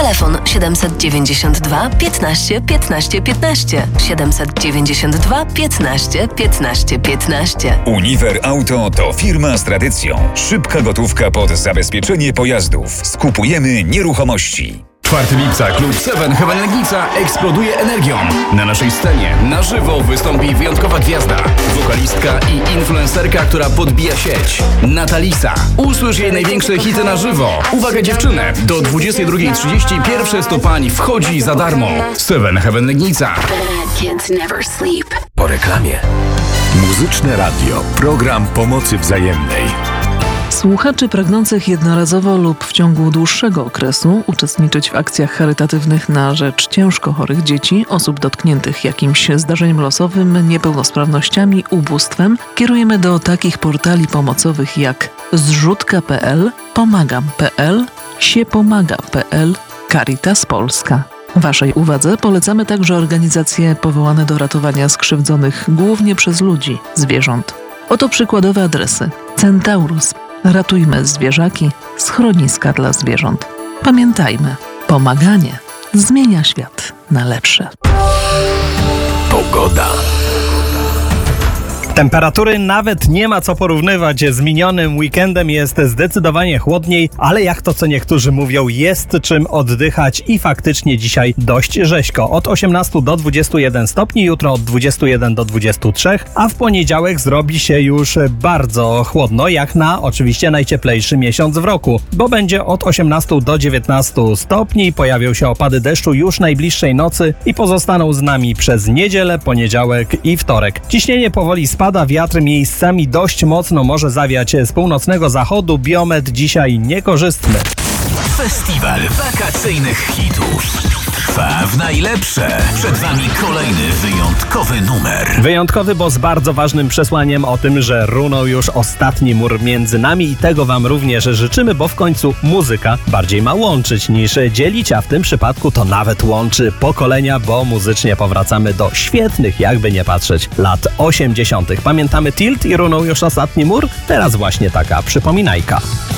Telefon 792 15 15 15. 792 15 15 15. Uniwer Auto to firma z tradycją. Szybka gotówka pod zabezpieczenie pojazdów. Skupujemy nieruchomości. 4 lipca klub Seven Heaven Legnica eksploduje energią. Na naszej scenie na żywo wystąpi wyjątkowa gwiazda, wokalistka i influencerka, która podbija sieć. Natalisa. Usłysz jej największe hity na żywo. Uwaga dziewczyny, do 22:30 pierwsze 100 pań wchodzi za darmo. Seven Heaven Legnica. Po reklamie. Muzyczne Radio. Program pomocy wzajemnej. Słuchaczy pragnących jednorazowo lub w ciągu dłuższego okresu uczestniczyć w akcjach charytatywnych na rzecz ciężko chorych dzieci, osób dotkniętych jakimś zdarzeniem losowym, niepełnosprawnościami, ubóstwem, kierujemy do takich portali pomocowych jak zrzutka.pl, pomagam.pl, siepomaga.pl, Caritas Polska. Waszej uwadze polecamy także organizacje powołane do ratowania skrzywdzonych głównie przez ludzi, zwierząt. Oto przykładowe adresy: Centaurus, Ratujmy zwierzaki, schroniska dla zwierząt. Pamiętajmy, pomaganie zmienia świat na lepsze. Pogoda. Temperatury nawet nie ma co porównywać z minionym weekendem, jest zdecydowanie chłodniej, ale jak to co niektórzy mówią, jest czym oddychać i faktycznie dzisiaj dość rzeźko. Od 18 do 21 stopni, jutro od 21 do 23, a w poniedziałek zrobi się już bardzo chłodno, jak na oczywiście najcieplejszy miesiąc w roku, bo będzie od 18 do 19 stopni, pojawią się opady deszczu już najbliższej nocy i pozostaną z nami przez niedzielę, poniedziałek i wtorek. Ciśnienie powoli spada, wiatr miejscami dość mocno może zawiać z północnego zachodu, biometr dzisiaj niekorzystny. Festiwal wakacyjnych hitów trwa w najlepsze. Przed Wami kolejny wyjątkowy numer. Wyjątkowy, bo z bardzo ważnym przesłaniem o tym, że runął już ostatni mur między nami i tego Wam również życzymy, bo w końcu muzyka bardziej ma łączyć niż dzielić, a w tym przypadku to nawet łączy pokolenia, bo muzycznie powracamy do świetnych, jakby nie patrzeć, lat 80. Pamiętamy Tilt i runął już ostatni mur? Teraz właśnie taka przypominajka.